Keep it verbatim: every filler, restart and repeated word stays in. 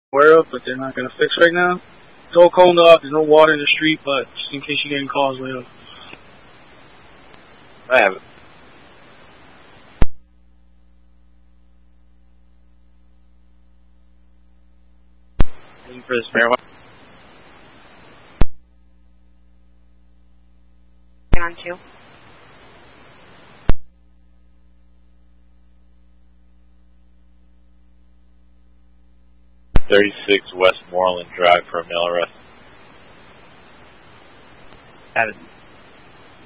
Aware of, but they're not going to fix right now. It's all coned off. There's no water in the street, but just in case you're getting calls later. I have it. Looking for this marijuana. On two. thirty-six Westmoreland Drive for a mail arrest. Have it.